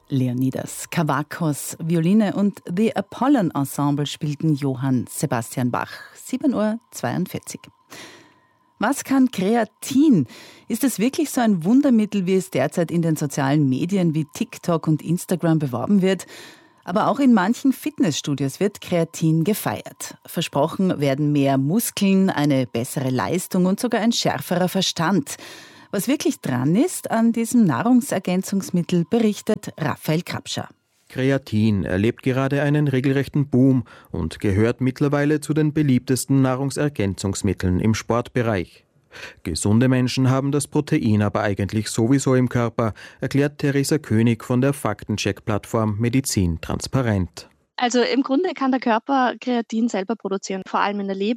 Leonidas Kavakos, Violine und The Apollon Ensemble spielten Johann Sebastian Bach. 7:42 Uhr. Was kann Kreatin? Ist es wirklich so ein Wundermittel, wie es derzeit in den sozialen Medien wie TikTok und Instagram beworben wird? Aber auch in manchen Fitnessstudios wird Kreatin gefeiert. Versprochen werden mehr Muskeln, eine bessere Leistung und sogar ein schärferer Verstand. Was wirklich dran ist an diesem Nahrungsergänzungsmittel, berichtet Raphael Krapscher. Kreatin erlebt gerade einen regelrechten Boom und gehört mittlerweile zu den beliebtesten Nahrungsergänzungsmitteln im Sportbereich. Gesunde Menschen haben das Protein aber eigentlich sowieso im Körper, erklärt Theresa König von der Faktencheck-Plattform Medizin Transparent. Also im Grunde kann der Körper Kreatin selber produzieren, vor allem in der Leber.